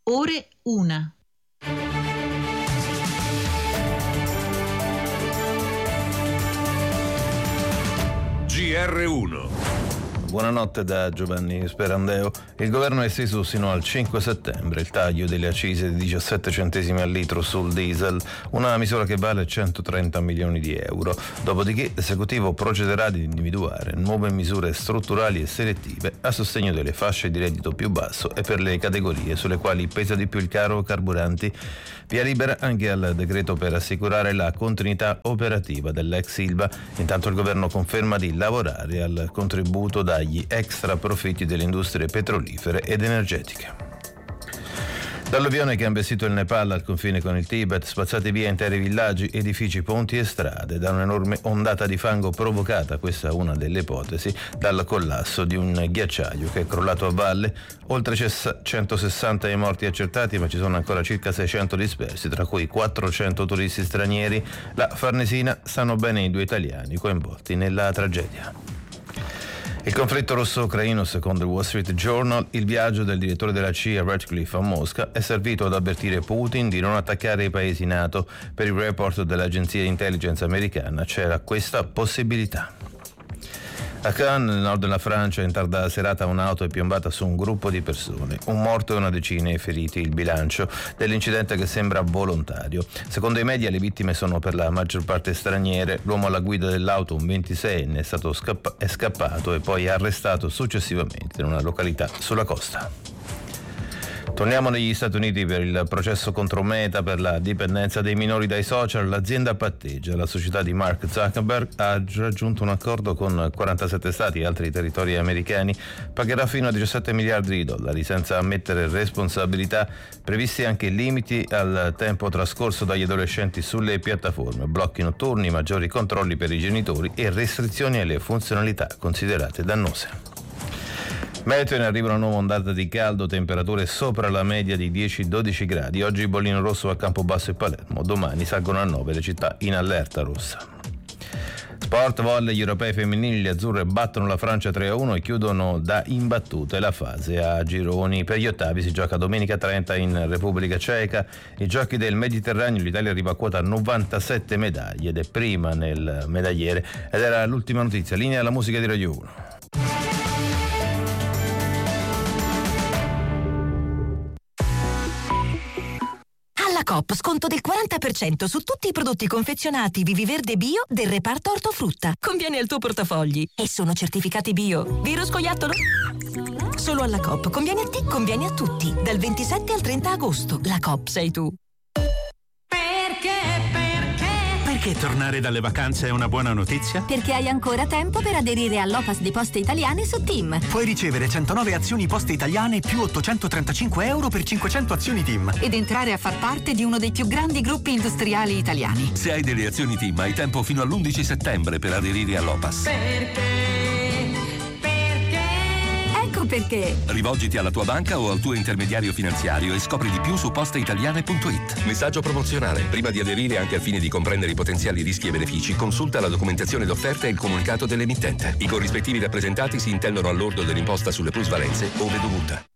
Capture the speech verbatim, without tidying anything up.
ore una. G R uno. Buonanotte da Giovanni Sperandeo. Il governo ha esteso sino al cinque settembre il taglio delle accise di diciassette centesimi al litro sul diesel, una misura che vale centotrenta milioni di euro. Dopodiché l'esecutivo procederà ad individuare nuove misure strutturali e selettive a sostegno delle fasce di reddito più basso e per le categorie sulle quali pesa di più il caro carburanti. Via libera anche al decreto per assicurare la continuità operativa dell'ex Ilva. Intanto il governo conferma di lavorare al contributo dagli extra profitti delle industrie petrolifere ed energetiche. Dall'alluvione che ha investito il Nepal al confine con il Tibet, spazzati via interi villaggi, edifici, ponti e strade, da un'enorme ondata di fango provocata, questa è una delle ipotesi, dal collasso di un ghiacciaio che è crollato a valle. Oltre centosessanta i morti accertati, ma ci sono ancora circa seicento dispersi, tra cui quattrocento turisti stranieri. La Farnesina sanno bene i due italiani coinvolti nella tragedia. Il conflitto russo-ucraino, secondo il Wall Street Journal, il viaggio del direttore della C I A Ratcliffe a Mosca è servito ad avvertire Putin di non attaccare i paesi NATO. Per il report dell'agenzia di intelligence americana c'era questa possibilità. A Cannes, nel nord della Francia, in tarda serata un'auto è piombata su un gruppo di persone. Un morto e una decina i feriti, il bilancio dell'incidente che sembra volontario. Secondo i media le vittime sono per la maggior parte straniere. L'uomo alla guida dell'auto, un ventiseienne, è stato scappa- è scappato e poi arrestato successivamente in una località sulla costa. Torniamo negli Stati Uniti per il processo contro Meta per la dipendenza dei minori dai social. L'azienda patteggia. La società di Mark Zuckerberg ha raggiunto un accordo con quarantasette stati e altri territori americani. Pagherà fino a diciassette miliardi di dollari senza ammettere responsabilità. Previsti anche limiti al tempo trascorso dagli adolescenti sulle piattaforme, blocchi notturni, maggiori controlli per i genitori e restrizioni alle funzionalità considerate dannose. Meteo, in arriva una nuova ondata di caldo, temperature sopra la media di dieci dodici gradi. Oggi bollino rosso a Campobasso e Palermo, domani salgono a nove le città in allerta rossa. Sport, volley, gli europei femminili, le azzurre battono la Francia tre a uno e chiudono da imbattute la fase a gironi. Per gli ottavi si gioca domenica trenta in Repubblica Ceca. I giochi del Mediterraneo, l'Italia arriva a quota novantasette medaglie ed è prima nel medagliere. Ed era l'ultima notizia. Linea alla musica di Radio uno. Coop, sconto del quaranta per cento su tutti i prodotti confezionati Viviverde Bio del reparto ortofrutta. Conviene al tuo portafogli e sono certificati bio. Vero scoiattolo? Solo alla Coop. Conviene a te, conviene a tutti. Dal ventisette al trenta agosto. La Coop sei tu. Perché? Perché? Perché tornare dalle vacanze è una buona notizia? Perché hai ancora tempo per aderire all'O P A S di Poste Italiane su Team. Puoi ricevere centonove azioni Poste Italiane più ottocentotrentacinque euro per cinquecento azioni Team. Ed entrare a far parte di uno dei più grandi gruppi industriali italiani. Se hai delle azioni Team hai tempo fino all'undici settembre per aderire all'O P A S. Perché? Ecco perché. Rivolgiti alla tua banca o al tuo intermediario finanziario e scopri di più su posteitaliane punto it. Messaggio promozionale. Prima di aderire, anche al fine di comprendere i potenziali rischi e benefici, consulta la documentazione d'offerta e il comunicato dell'emittente. I corrispettivi rappresentati si intendono al lordo dell'imposta sulle plusvalenze ove dovuta.